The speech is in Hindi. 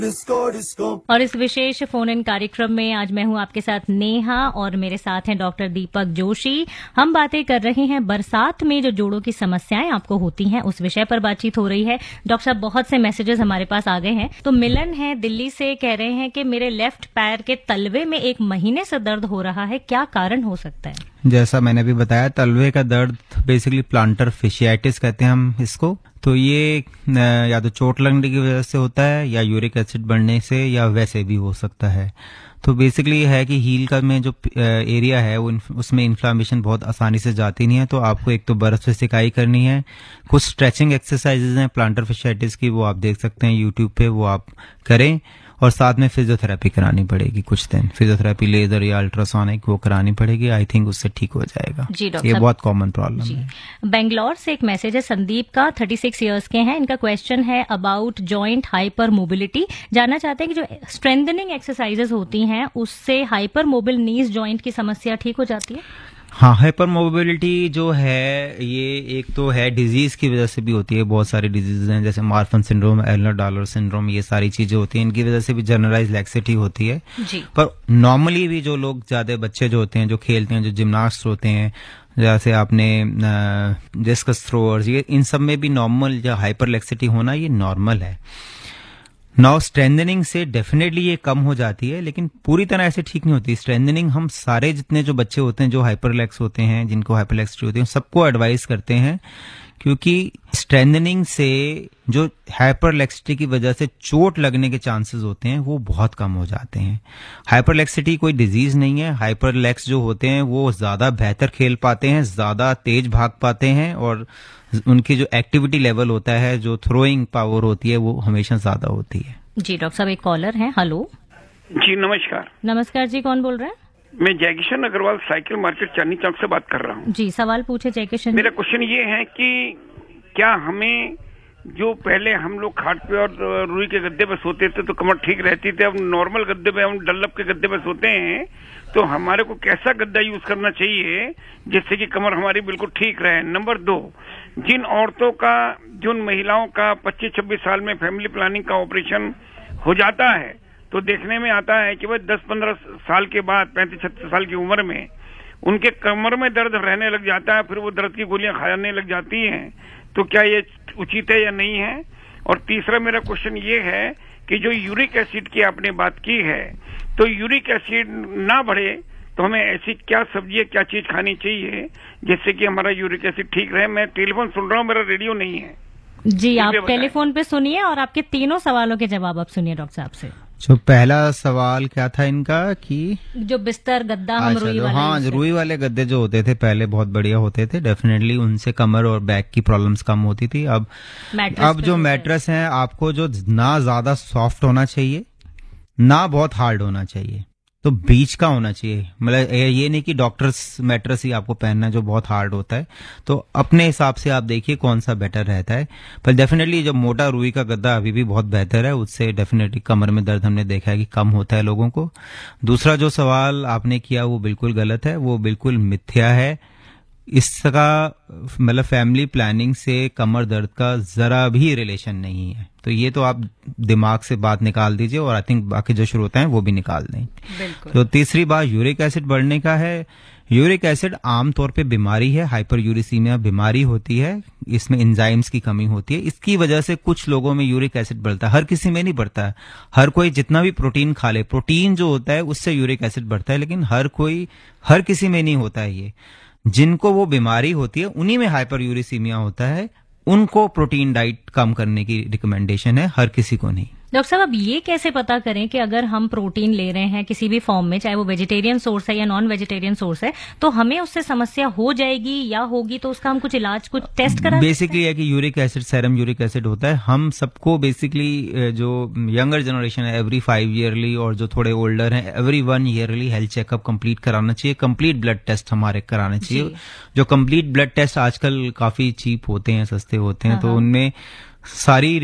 और इस विशेष फोन इन कार्यक्रम में आज मैं हूं आपके साथ नेहा और मेरे साथ हैं डॉक्टर दीपक जोशी। हम बातें कर रहे हैं बरसात में जो जोड़ों की समस्याएं आपको होती हैं उस विषय पर बातचीत हो रही है। डॉक्टर साहब, बहुत से मैसेजेस हमारे पास आ गए हैं। तो मिलन है दिल्ली से, कह रहे हैं कि मेरे लेफ्ट पैर के तलवे में 1 महीने से दर्द हो रहा है, क्या कारण हो सकता है? जैसा मैंने भी बताया, तलवे का दर्द बेसिकली प्लांटर फिशियाटिस कहते हैं हम इसको। तो ये या तो चोट लगने की वजह से होता है या यूरिक एसिड बढ़ने से, या वैसे भी हो सकता है। तो बेसिकली है कि हील का में जो एरिया है उसमें इन्फ्लामेशन बहुत आसानी से जाती नहीं है। तो आपको एक तो बर्फ से सिकाई करनी है, कुछ स्ट्रेचिंग एक्सरसाइजेज हैं प्लांटर फिशियाटिस की, वो आप देख सकते हैं यूट्यूब पे, वो आप करें। और साथ में फिजियोथेरेपी करानी पड़ेगी, कुछ दिन फिजियोथेरेपी, लेजर या अल्ट्रासोनिक वो करानी पड़ेगी। आई थिंक उससे ठीक हो जाएगा। जी डॉक्टर, ये बहुत कॉमन प्रॉब्लम है। बेंगलोर से एक मैसेज है संदीप का, 36 इयर्स के हैं। इनका क्वेश्चन है अबाउट जॉइंट हाइपर मोबिलिटी। जानना चाहते हैं कि जो स्ट्रेंथनिंग एक्सरसाइजेज होती हैं उससे हाइपर मोबिल नीज जॉइंट की समस्या ठीक हो जाती है? हाँ, हाइपर मोबिलिटी जो है ये एक तो है डिजीज की वजह से भी होती है। बहुत सारी डिजीज हैं जैसे मार्फन सिंड्रोम, एल्नर-डालर सिंड्रोम, ये सारी चीजें होती हैं। इनकी वजह से भी जनरलाइज लैक्सिटी होती है जी। पर नॉर्मली भी जो लोग, ज्यादा बच्चे जो होते हैं, जो खेलते हैं, जो जिम्नास्ट होते हैं, जैसे आपने डिस्कस थ्रोअर्स, ये इन सब में भी नॉर्मल या हाइपर लैक्सिटी होना ये नॉर्मल है। नाउ स्ट्रेंथनिंग से डेफिनेटली ये कम हो जाती है, लेकिन पूरी तरह ऐसे ठीक नहीं होती। स्ट्रेंथनिंग हम सारे जितने जो बच्चे होते हैं जो हाइपरलेक्स होते हैं, जिनको हाइपरलेक्सिटी होती है, सबको एडवाइस करते हैं, क्योंकि स्ट्रेंथनिंग से जो हाइपरलेक्सिटी की वजह से चोट लगने के चांसेस होते हैं वो बहुत कम हो जाते हैं। हाइपरलेक्सिटी कोई डिजीज नहीं है। हाइपरलेक्स जो होते हैं वो ज्यादा बेहतर खेल पाते हैं, ज्यादा तेज भाग पाते हैं, और उनकी जो एक्टिविटी लेवल होता है, जो थ्रोइंग पावर होती है, वो हमेशा ज्यादा होती है। जी डॉक्टर साहब, एक कॉलर है। हेलो जी, नमस्कार। नमस्कार जी, कौन बोल रहे हैं? मैं जयकिशन अग्रवाल साइकिल मार्केट चांदनी चौक से बात कर रहा हूँ। जी, सवाल पूछे जयकिशन। मेरा क्वेश्चन ये है कि क्या हमें, जो पहले हम लोग खाट पे और रुई के गद्दे पे सोते थे तो कमर ठीक रहती थी, अब नॉर्मल गद्दे पे, हम डल्लप के गद्दे पे सोते हैं, तो हमारे को कैसा गद्दा यूज करना चाहिए जिससे कि कमर हमारी बिल्कुल ठीक रहे? नंबर 2, जिन औरतों का, जिन महिलाओं का 25-26 साल में फैमिली प्लानिंग का ऑपरेशन हो जाता है तो देखने में आता है कि भाई 10-15 साल के बाद, 35-36 साल की उम्र में उनके कमर में दर्द रहने लग जाता है, फिर वो दर्द की गोलियां खाने लग जाती हैं। तो क्या ये उचित है या नहीं है? और तीसरा मेरा क्वेश्चन ये है कि जो यूरिक एसिड की आपने बात की है, तो यूरिक एसिड ना बढ़े तो हमें ऐसी क्या सब्जी, क्या चीज खानी चाहिए जिससे कि हमारा यूरिक एसिड ठीक रहे? मैं टेलीफोन सुन रहा हूँ, मेरा रेडियो नहीं है। जी, आप टेलीफोन पे सुनिए और आपके तीनों सवालों के जवाब आप सुनिए डॉक्टर साहब से। जो पहला सवाल क्या था इनका कि जो बिस्तर गद्दा हम रुई वाले, हाँ, रुई वाले गद्दे जो होते थे पहले बहुत बढ़िया होते थे, डेफिनेटली उनसे कमर और बैक की प्रॉब्लम्स कम होती थी। अब जो मैट्रेस हैं, आपको जो ना ज्यादा सॉफ्ट होना चाहिए ना बहुत हार्ड होना चाहिए, तो बीच का होना चाहिए। मतलब ये नहीं कि डॉक्टर्स मैट्रेस ही आपको पहनना है जो बहुत हार्ड होता है। तो अपने हिसाब से आप देखिए कौन सा बेटर रहता है। पर डेफिनेटली जो मोटा रुई का गद्दा अभी भी बहुत बेहतर है, उससे डेफिनेटली कमर में दर्द हमने देखा है कि कम होता है लोगों को। दूसरा जो सवाल आपने किया वो बिल्कुल गलत है, वो बिल्कुल मिथ्या है। इसका मतलब फैमिली प्लानिंग से कमर दर्द का जरा भी रिलेशन नहीं है। तो ये तो आप दिमाग से बात निकाल दीजिए, और आई थिंक बाकी जो शुरू होते हैं वो भी निकाल दें। तो तीसरी बात यूरिक एसिड बढ़ने का है। यूरिक एसिड आमतौर पे बीमारी है, हाइपर यूरिसीमिया बीमारी होती है, इसमें एंजाइम्स की कमी होती है। इसकी वजह से कुछ लोगों में यूरिक एसिड बढ़ता है, हर किसी में नहीं बढ़ता है। हर कोई जितना भी प्रोटीन खा ले, प्रोटीन जो होता है उससे यूरिक एसिड बढ़ता है, लेकिन हर किसी में नहीं होता है। ये जिनको वो बीमारी होती है उन्हीं में हाइपर यूरिसीमिया होता है, उनको प्रोटीन डाइट कम करने की रिकमेंडेशन है, हर किसी को नहीं। डॉक्टर साहब, अब ये कैसे पता करें कि अगर हम प्रोटीन ले रहे हैं किसी भी फॉर्म में, चाहे वो वेजिटेरियन सोर्स है या नॉन वेजिटेरियन सोर्स है, तो हमें उससे समस्या हो जाएगी या होगी, तो उसका हम कुछ इलाज, कुछ टेस्ट करा? बेसिकली है कि uric acid, serum uric acid होता है। हम सबको बेसिकली जो यंगर जनरेशन है एवरी 5 ईयरली, और जो थोड़े ओल्डर हैं every 1 yearly health checkup complete कराना चाहिए। कंप्लीट ब्लड टेस्ट हमारे कराने चाहिए। जो कंप्लीट ब्लड टेस्ट आजकल काफी चीप होते हैं, सस्ते होते हैं, तो उनमें सारी